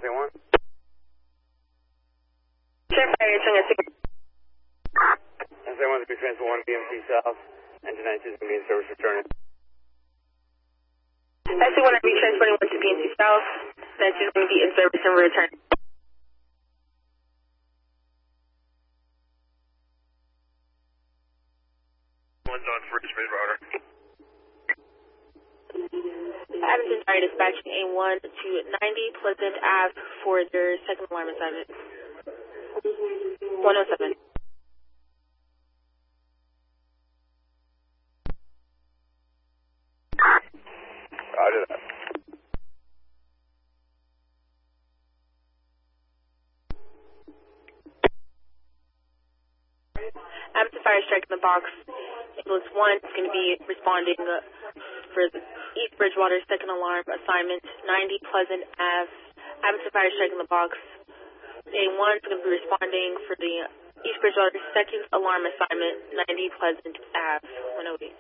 SA1. Sure, fire, you're showing us. SA1 is going to be transfer 1 BMC South. Engine 92 is going to be in service returning. SA1 will be transporting 1 to BNC South. 92 is going to be in service and return. One's on first mid router. Edmonton Fire dispatching A1 to 90 Pleasant Ave for their second alarm assignment. 107. Roger that. Edmonton Fire striking the box. Ambulance 1 is going to be responding for the East Bridgewater second alarm assignment, 90 Pleasant Ave. Edmonton Fire striking the box. A1 is going to be responding for the East Bridgewater second alarm assignment, 90 Pleasant Ave, 108.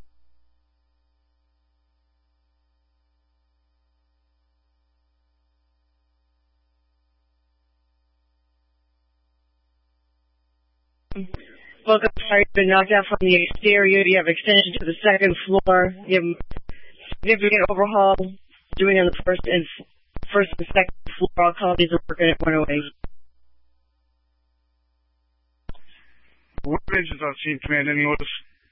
Welcome, sorry, you've been knocked out from the exterior. You have extension to the second floor. You have significant overhaul doing on the first and second floor. All colonies are working at 108. What engines on scene, command? Any orders?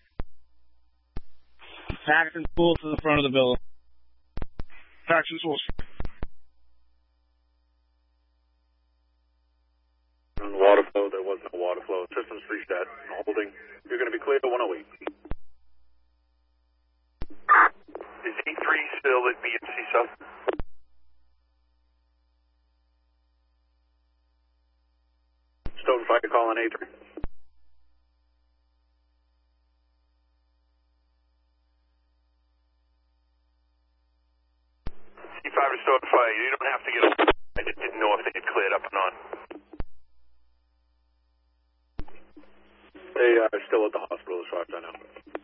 Packs and tools to the front of the building. Packs and tools. Water flow, there was no water flow. Systems reset. Holding. You're going to be clear to 108. Is A3 still at BMC South? Stone Fire calling A3. C5 is Stone Fire. You don't have to get up. I just didn't know if they had cleared up or not. They are still at the hospital as far as I know.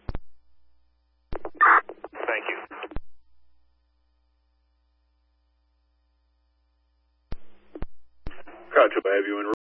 Thank you. Gotcha, I have you in